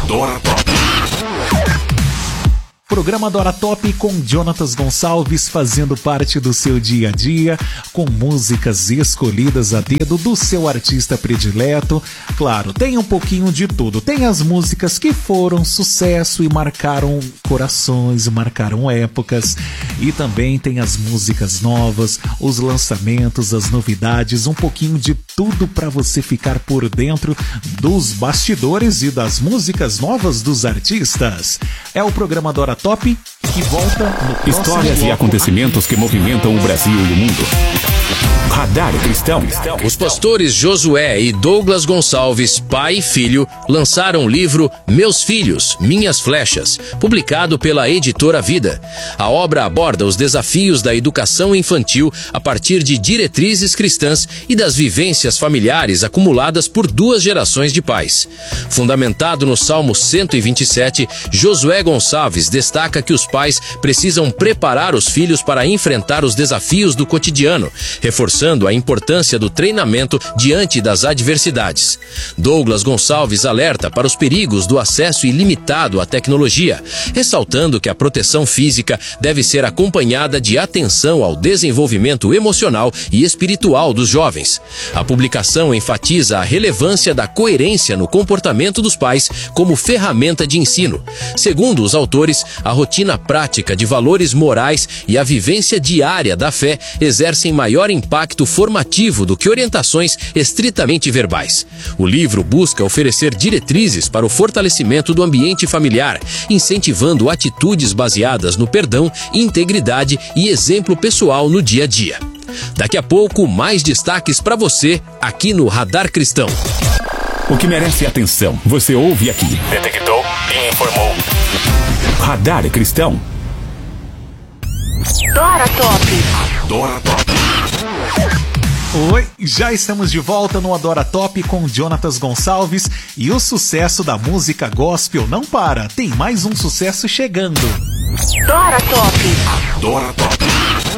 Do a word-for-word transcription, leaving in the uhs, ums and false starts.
Adora Top. Programa Dora Top com Jonatas Gonçalves fazendo parte do seu dia a dia, com músicas escolhidas a dedo do seu artista predileto. Claro, tem um pouquinho de tudo. Tem as músicas que foram sucesso e marcaram corações, marcaram épocas. E também tem as músicas novas, os lançamentos, as novidades, um pouquinho de tudo para você ficar por dentro dos bastidores e das músicas novas dos artistas. É o programa Dora Top que volta no próximo Histórias e acontecimentos que movimentam o Brasil e o mundo. Radar Cristão. Os pastores Josué e Douglas Gonçalves, pai e filho, lançaram o livro Meus Filhos, Minhas Flechas, publicado pela editora Vida. A obra aborda os desafios da educação infantil a partir de diretrizes cristãs e das vivências familiares acumuladas por duas gerações de pais. Fundamentado no Salmo cento e vinte e sete, Josué Gonçalves destaca que os pais precisam preparar os filhos para enfrentar os desafios do cotidiano, reforçando a importância do treinamento diante das adversidades. Douglas Gonçalves alerta para os perigos do acesso ilimitado à tecnologia, ressaltando que a proteção física deve ser acompanhada de atenção ao desenvolvimento emocional e espiritual dos jovens. A publicação enfatiza a relevância da coerência no comportamento dos pais como ferramenta de ensino. Segundo os autores, a rotina prática de valores morais e a vivência diária da fé exercem maior impacto formativo do que orientações estritamente verbais. O livro busca oferecer diretrizes para o fortalecimento do ambiente familiar, incentivando atitudes baseadas no perdão, integridade e exemplo pessoal no dia a dia. Daqui a pouco, mais destaques para você aqui no Radar Cristão. O que merece atenção, você ouve aqui. Detectou e informou. Radar Cristão. Dora Top. Dora Top. Oi, já estamos de volta no Adora Top com Jonatas Gonçalves e o sucesso da música gospel não para, tem mais um sucesso chegando. Dora Top. Dora Top.